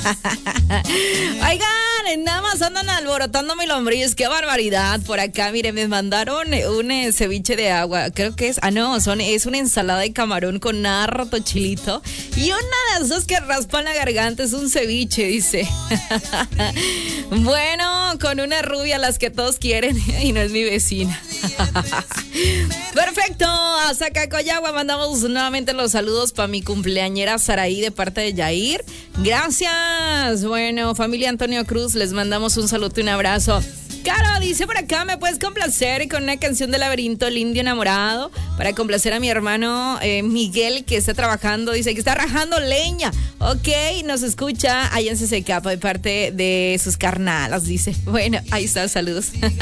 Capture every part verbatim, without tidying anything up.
Oigan, nada más andan alborotando mi lombriz, qué barbaridad. Por acá, miren, me mandaron un eh, ceviche de agua, creo que es, ah no, son, es una ensalada de camarón con harto chilito. Y una de las dos que raspan la garganta es un ceviche, dice. Bueno, con una rubia, las que todos quieren, y no es mi vecina. Perfecto, hasta Cacoyagua mandamos nuevamente los saludos para mi cumpleañera Saraí de parte de Yair. Gracias. Bueno, familia Antonio Cruz, les mandamos un saludo y un abrazo. Caro, dice por acá, ¿me puedes complacer con una canción de Laberinto, el Indio Enamorado? Para complacer a mi hermano eh, Miguel, que está trabajando, dice que está rajando leña. Ok, nos escucha allá en C C K de parte de sus carnalas, dice. Bueno, ahí está, saludos.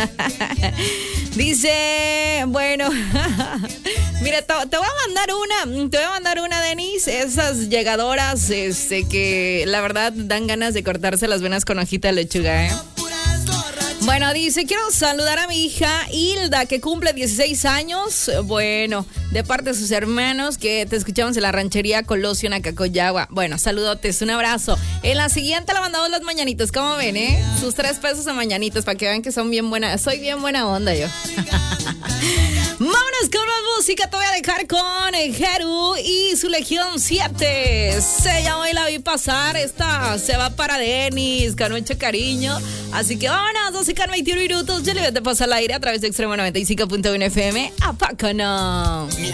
Dice, bueno, mira, te, te voy a mandar una, te voy a mandar una, Denis, esas llegadoras, este, que la verdad dan ganas de cortarse las venas con hojita de lechuga, ¿eh? Bueno, dice, quiero saludar a mi hija Hilda, que cumple dieciséis años. Bueno, de parte de sus hermanos, que te escuchamos en la ranchería Colosio, en Acacoyagua. Bueno, saludotes, un abrazo. En la siguiente la mandamos las mañanitas, ¿cómo ven, eh? Sus tres pesos de mañanitas, para que vean que son bien buenas. Soy bien buena onda yo. Vámonos con más música, te voy a dejar con Jeru y su Legión siete. Se llama y la vi pasar, esta se va para Denis, con mucho cariño. Así que vámonos, doce con veintiuno minutos, ya le voy a pasar al aire a través de Extremo noventa y cinco punto uno F M. ¿A poco no?